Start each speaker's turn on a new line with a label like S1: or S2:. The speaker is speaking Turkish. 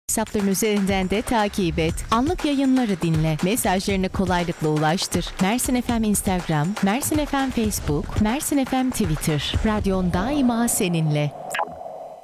S1: Hesapların üzerinden de takip et. Anlık yayınları dinle. Mesajlarını kolaylıkla ulaştır. Mersin FM Instagram, Mersin FM Facebook, Mersin FM Twitter. Radyon daima seninle.